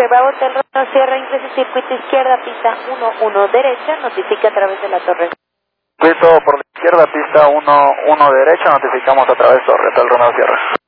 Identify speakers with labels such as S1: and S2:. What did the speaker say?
S1: Bravo Hotel Romeo Sierra, ingreso circuito izquierda, pista 11 derecha, notifica a través de la torre.
S2: Circuito por la izquierda, pista 11 derecha, notificamos a través de Hotel Romeo Sierra.